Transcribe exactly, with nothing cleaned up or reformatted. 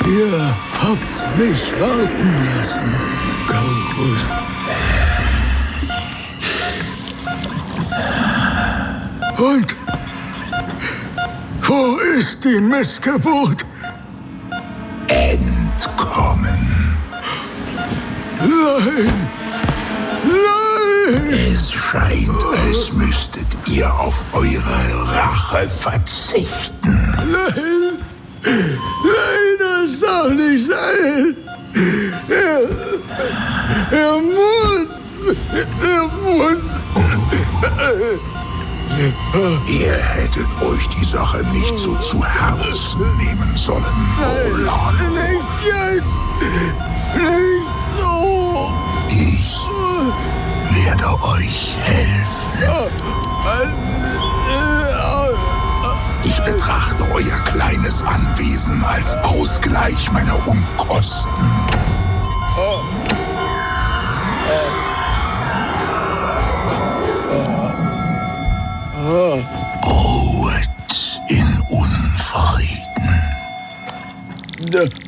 Ihr habt mich warten lassen, Kaukus. Und wo ist die Missgeburt? Entkommen. Nein! Nein! Es scheint, als müsstet ihr auf eure Rache verzichten. Nein! Nein, das darf nicht sein! Er, er muss! Er muss! Ihr hättet euch die Sache nicht so zu Herzen nehmen sollen, Volano. Nicht jetzt! Nicht so! Ich werde euch helfen. Ich betrachte euer kleines Anwesen als Ausgleich meiner Unkosten. Ruhet in Unfrieden.